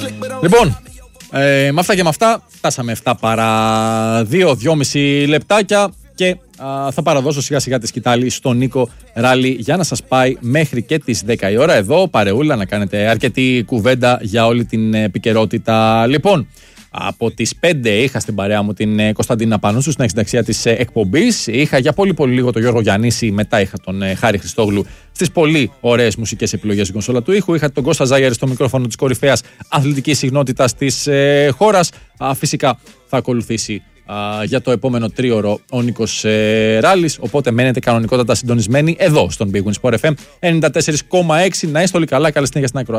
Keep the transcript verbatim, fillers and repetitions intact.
Λοιπόν, ε, με αυτά και με αυτά φτάσαμε εφτά παρά δύο, δυόμιση λεπτάκια και α, θα παραδώσω σιγά σιγά τη σκητάλη στον Νίκο Ράλι για να σας πάει μέχρι και τις δέκα η ώρα εδώ, παρεούλα, να κάνετε αρκετή κουβέντα για όλη την επικαιρότητα. Λοιπόν, από τις πέντε είχα στην παρέα μου την Κωνσταντίνα Πανούσου στην εξενταξία της εκπομπής. Είχα για πολύ πολύ λίγο τον Γιώργο Γιαννίση, μετά είχα τον Χάρη Χριστόγλου στις πολύ ωραίες μουσικές επιλογές στην κονσόλα του ήχου. Είχα τον Κώστα Ζάγιαρη στο μικρόφωνο της κορυφαίας αθλητικής συχνότητας της ε, χώρας. Α, φυσικά θα ακολουθήσει α, για το επόμενο τρίωρο ο Νίκος ε, Ράλης. Οπότε μένετε κανονικότατα συντονισμένοι εδώ στον Big Win Sport εφ εμ ενενήντα τέσσερα κόμμα έξι. Να είστε όλοι καλά, καλή συνέχεια στην ακροασία.